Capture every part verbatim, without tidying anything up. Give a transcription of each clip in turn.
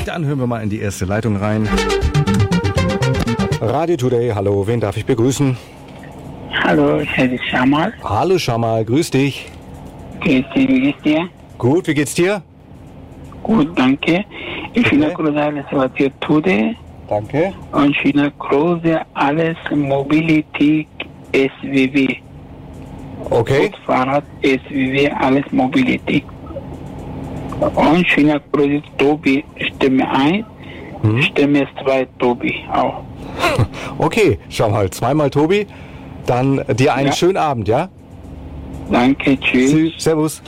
Dann hören wir mal in die erste Leitung rein. Radio Today, hallo, wen darf ich begrüßen? Hallo, ich heiße Shamal. Hallo Shamal, grüß dich. Geht's dir, wie geht's dir? Gut, wie geht's dir? Gut, danke. Ich bin große alles Radio Today. Danke. Und ich bin große alles Mobility S W W. Okay. Fahrrad, S W W, alles Mobility. Und ich bin große Tobi, Stimme eins, hm. Stimme zwei Tobi auch. Okay, schau mal, zweimal Tobi. Dann dir einen ja. schönen Abend, ja? Danke, tschüss. tschüss. Servus.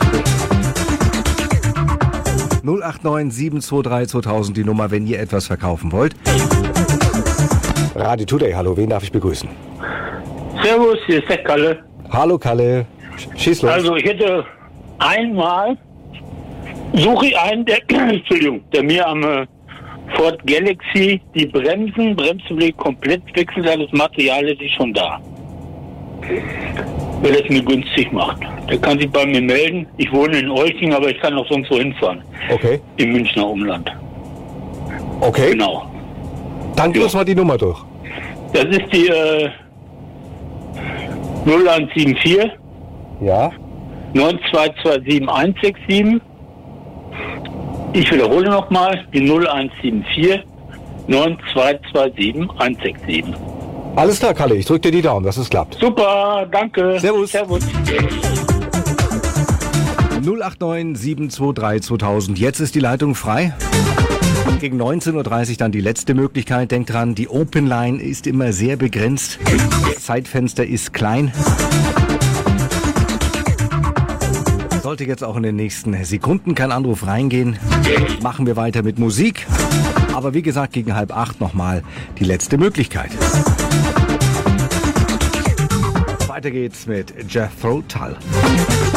null acht neun sieben zwei drei zweitausend die Nummer, wenn ihr etwas verkaufen wollt. Radio Today, hallo, wen darf ich begrüßen? Servus, hier ist der Kalle. Hallo Kalle, schieß los. Also ich hätte einmal, suche ich einen, der, Entschuldigung, der mir am äh, Ford Galaxy die Bremsen, Bremsbeleg komplett wechselt, das Material ist schon da. Wer das mir günstig macht. Der kann sich bei mir melden. Ich wohne in Olching, aber ich kann auch sonst wo hinfahren. Okay. Im Münchner Umland. Okay. Genau. Dann gib uns mal die Nummer durch. Das ist die äh, null eins sieben vier. Ja. neun zwei zwei sieben eins sechs sieben. Ich wiederhole nochmal, die null eins sieben vier neun zwei zwei sieben eins sechs sieben. Alles klar, Kalle, ich drücke dir die Daumen, dass es klappt. Super, danke. Servus. Servus. null acht neun sieben zwei drei zweitausend, jetzt ist die Leitung frei. Gegen neunzehn Uhr dreißig dann die letzte Möglichkeit. Denkt dran, die Open Line ist immer sehr begrenzt. Das Zeitfenster ist klein. Sollte jetzt auch in den nächsten Sekunden kein Anruf reingehen, machen wir weiter mit Musik. Aber wie gesagt, gegen halb acht nochmal die letzte Möglichkeit. Weiter geht's mit Jethro Tull.